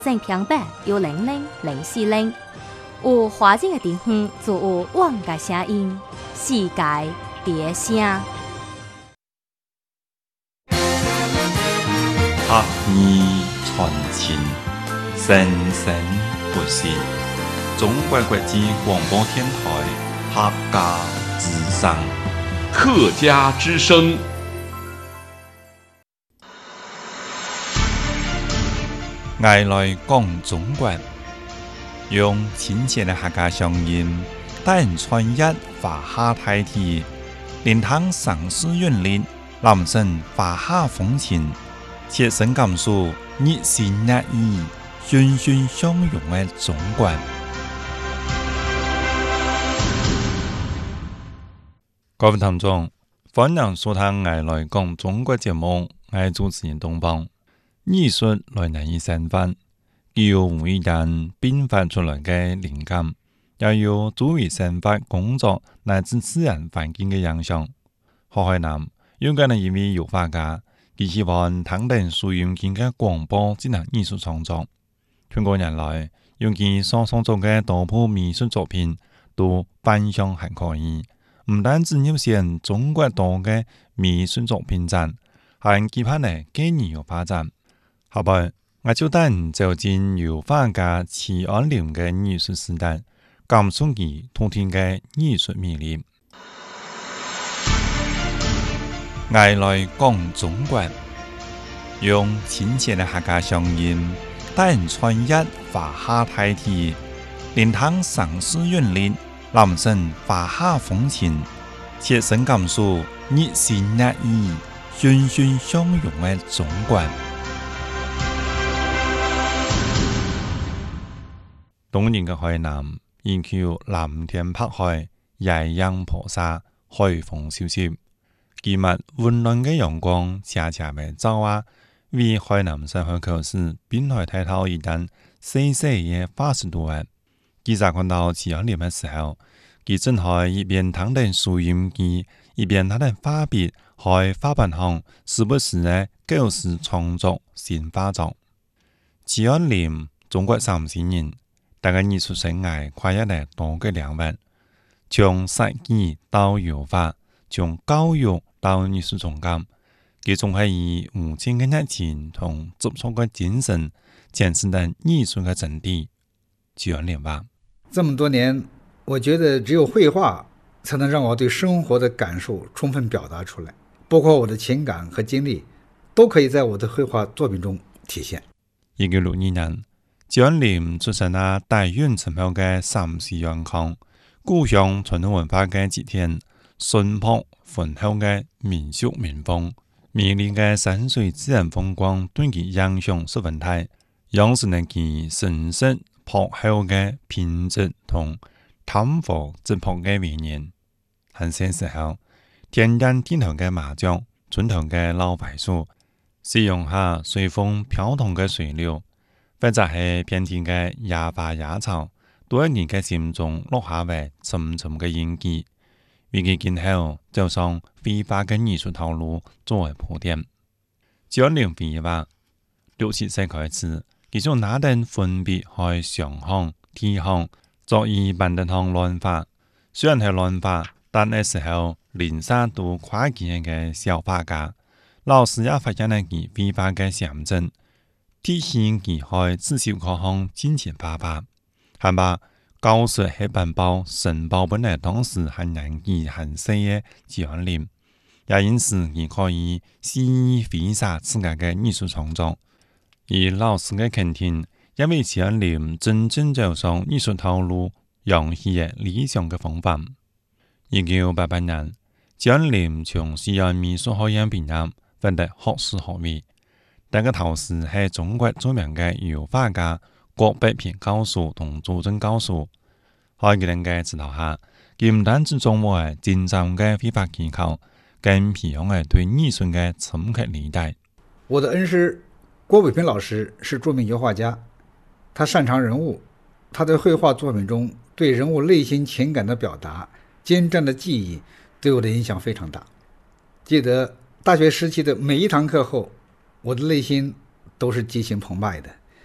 整平板有000400，有华人的地方就有我的声音，世界蝶声。 客语传情，生生不息。中国国际广播电台客家之声， 客家之声。 爱来讲中国，用亲切的客家乡音，带人穿越华夏大地，聆听城市韵律，人生华夏风情，切身感受热情热意、欣欣向荣的中国。各位聽眾，歡迎收聽愛來講中國節目，我主持人東邦。藝術來源於生活，既有每人變化出來嘅靈感，也有作為生活、工作乃至自然環境嘅影響。河海南有個一位油畫家，佢希望聽人收音機嘅廣播進行藝術創作。全國人來，用佢所創作嘅多部美術作品都反響還可以。唔單止有現中國多嘅美術作品展，還期盼嚟繼續發展。後來，我就帶人走進油畫家齊安林嘅藝術時代，感受佢通天嘅藝術魅力。愛來講中國，用親切嘅客家鄉音，帶人穿越華夏大地，聆聽城市韻律，人生華夏風情，切身感受熱情熱意、欣欣向榮嘅中國。東年嘅海南，依靠藍天白海、野陽坡沙、海風蕭蕭，今日溫暖嘅陽光斜斜嘅照啊，為海南生活口市濱海大道一帶細細嘅80度啊！記者看到齊安林嘅時候，佢正係一邊聽人收音機，一邊睇人畫筆，喺畫板上時不時嘅構思創作新畫作。齊安林中國30年，大概藝術生涯跨越了多個領域，從設計到油畫，從教育到藝術總監，佢總係以無盡嘅熱情同執着嘅精神，展示咗藝術嘅真諦。齊安林話： 這麼多年，我覺得只有繪畫才能讓我對生活的感受充分表達出來，包括我的情感和經歷，都可以在我的繪畫作品中體現。 1962年，齊安林出身喺大院城後嘅三四元康，故鄉傳統文化嘅祭典，淳樸渾厚嘅民俗民風，美麗嘅山水自然風光對佢影響十分大，養成咗佢深色樸厚嘅品質同淡薄質樸嘅語言。很些時候，天然地頭嘅麻將，村頭嘅老槐樹，使用下隨風飄動嘅水流，或者係遍地嘅野花野草，都喺佢嘅心中落下為沉沉嘅印記。為佢今後走上繪畫嘅藝術道路作為鋪墊。齊安林繪畫60歲開始，佢就拿定粉筆去上行、提行，作以板凳上亂畫。雖然係亂畫，但係時候連沙都跨界嘅小畫家，老師也發現咗佢繪畫嘅象徵，提醒佢去至少可行進前畫畫，係嘛？教術黑板報、神報本來當時很難記很細嘅齊安林，也因此佢可以肆意揮灑自家嘅藝術創作。而老師嘅肯定，因為齊安林真正走上藝術道路，養起嘅理想嘅風範。1988年，齊安林從西安美術學院畢業，獲得學士學位。但個頭師係中國著名嘅油畫家郭伯平教授同朱正教授。喺佢哋嘅指導下，佢唔單止掌握係精湛嘅繪畫技巧，更培養係對藝術嘅深刻理解。 我的恩師郭伯平老師是著名油畫家，他擅長人物，他在繪畫作品中對人物內心情感的表達、精湛的技藝對我的影響非常大。記得大學時期的每一堂課後，我的內心都是激情澎湃的。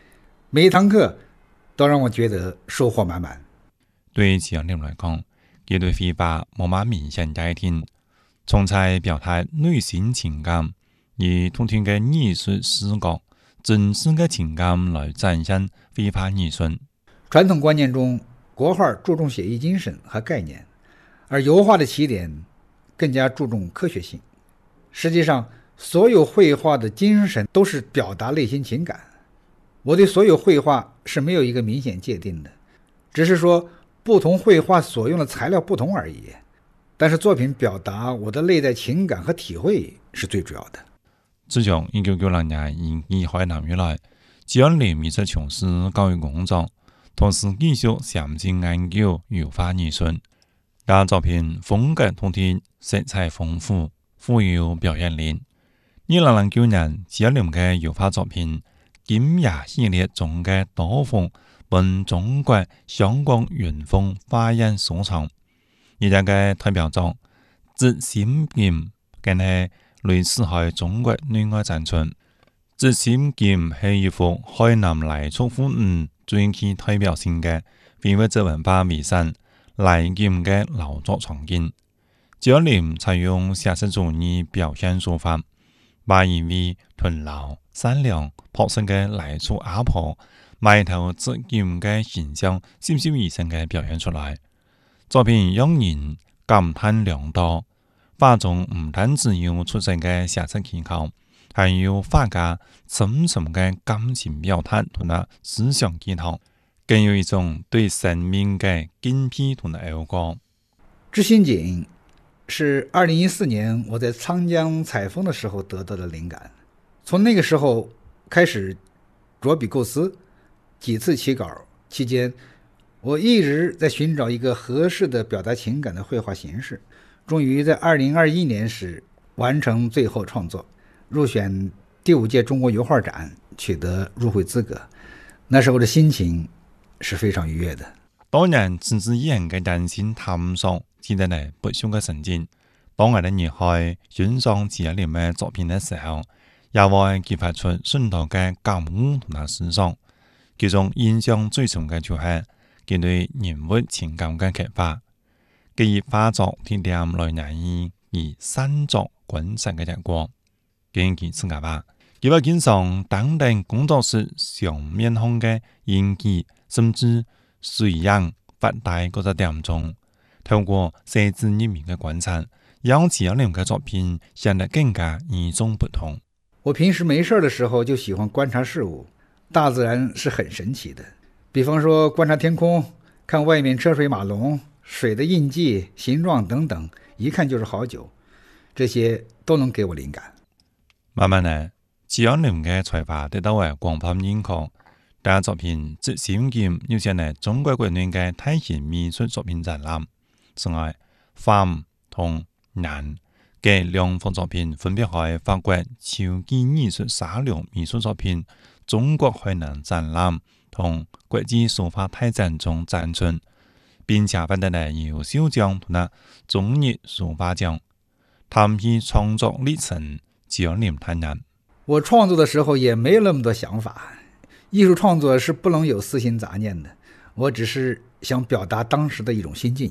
每一堂课都让我觉得收获满满。 對吉安林來講，佢對繪畫冇乜明顯界定，從在表達內心情感，以通通嘅藝術視角、真實嘅情感來展現繪畫藝術。 傳統觀念中，國畫注重寫意精神和概念，而油畫的起點更加注重科學性。實際上，所有繪畫的精神都是表達內心情感。我對所有繪畫是沒有一個明顯界定的，只是說不同繪畫所用的材料不同而已。但是作品表達我的內在情感和體會是最主要的。 自從1996年以海南以來，吉安林一直從事教育工作，同時繼續詳細研究油畫藝術。嘅作品風格統一，色彩豐富，富有表現力。2009年，吉安林嘅油畫作品《金芽》系列中嘅多幅本中國香港原風花樣收藏。而家嘅代表作《知心劍》更係類似喺中國內外展出。《知心劍》係一幅海南黎族婦女最具代表性嘅非物質文化遺產黎劍嘅勞作場景。吉安林採用寫實主義表現手法，把一位勤勞、善良、樸實嘅黎族阿婆埋頭執劍嘅形象，栩栩如生嘅表現出來。作品讓人感嘆良多，畫中唔單止有出色嘅寫實技巧，還有畫家深沉嘅感情表達同埋思想寄託，更有一種對生命嘅敬佩同埋愛國。 知心景是2014年我在滄江採風的時候得到的靈感，從那個時候開始着筆構思，幾次起稿期間，我一直在尋找一個合適的表達情感的繪畫形式，終於在2021年時完成最後創作，入選第5屆中國油畫展，取得入會資格。那時候的心情是非常愉悅的。 當然，持之以恆嘅人性探索，值得嚟不朽嘅成績。當我哋熱愛欣賞吉安林嘅作品嘅時候，也會激發出深度嘅感悟同埋思想。其中印象最深嘅就係佢對人物情感嘅刻畫，佢以畫作體驗來難以以散作觀察嘅結果。根據自家話，佢會經常擔任工作室上面向嘅演技，甚至水影發呆嗰個點中，透過細緻入微嘅觀察，讓吉安林嘅作品顯得更加與眾不同。 我平時沒事的時候就喜歡觀察事物，大自然是很神奇的。比方說觀察天空，看外面車水馬龍，水的印記、形狀等等，一看就是好久，這些都能給我靈感。 慢慢嚟，吉安林嘅才華得到為廣泛認可。第一作品《知心劍》要請嚟中國國內嘅大型藝術作品展覽。此外，femmes同男嘅兩幅作品分別喺法國超級藝術沙龍藝術作品中國海南展覽同國際書法大展中展出，並且獲得了優秀獎同埋中日書法獎。談起創作歷程，吉安林坦言： 我創作的時候也沒有那麼多想法，藝術創作是不能有私心雜念的，我只是想表達當時的一種心境。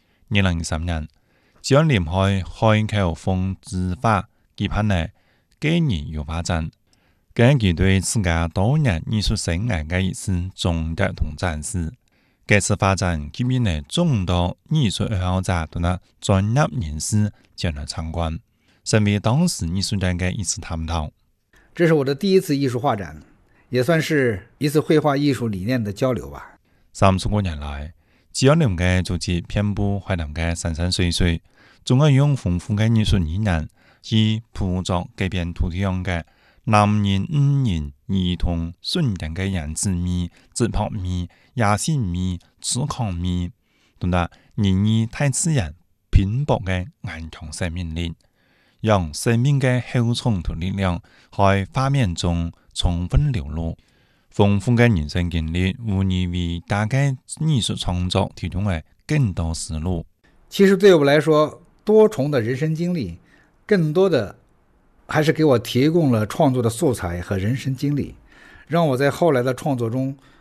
2013年，吉安林喺海口風之畫舉辦了紀念油畫展，根據對自家多年藝術生涯嘅一次總結同展示。這次畫展吸引了眾多藝術愛好者同埋專業人士前來參觀，成為當時藝術界嘅一次探討。 這是我的第一次藝術畫展，也算是一次繪畫藝術理念的交流吧。 30多年來，吉安林嘅足跡遍佈海南嘅山山水水，仲係用豐富嘅藝術理念，以捕捉改變土地上嘅男人、女人、兒童、瞬間嘅人之美、質樸美、野性美、粗獷美，同埋人與大自然拼搏嘅頑強生命力，讓生命嘅厚重同力量喺畫面中充分流露。豐富嘅人生經歷無疑為大家藝術創作提供了更多思路。 其實對我來說，多重的人生經歷，更多的還是給我提供了創作的素材和人生經歷， 让我在后来的创作中